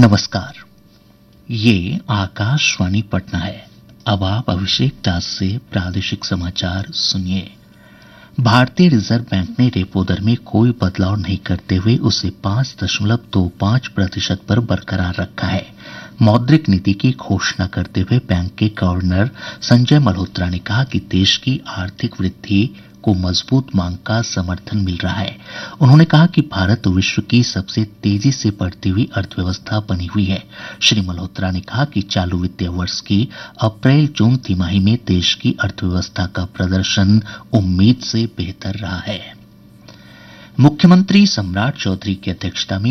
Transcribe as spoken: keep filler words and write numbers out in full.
नमस्कार, ये आकाशवाणी पटना है। अब आप अभिषेक दास से प्रादेशिक समाचार सुनिए। भारतीय रिजर्व बैंक ने रेपो दर में कोई बदलाव नहीं करते हुए उसे पांच दशमलव दो पांच प्रतिशत पर बरकरार रखा है। मौद्रिक नीति की घोषणा करते हुए बैंक के गवर्नर संजय मल्होत्रा ने कहा कि देश की आर्थिक वृद्धि को मजबूत मांग का समर्थन मिल रहा है। उन्होंने कहा कि भारत विश्व की सबसे तेजी से बढ़ती हुई अर्थव्यवस्था बनी हुई है। श्री मल्होत्रा ने कहा कि चालू वित्तीय वर्ष की अप्रैल जून तिमाही में देश की अर्थव्यवस्था का प्रदर्शन उम्मीद से बेहतर रहा है। मुख्यमंत्री सम्राट चौधरी की अध्यक्षता में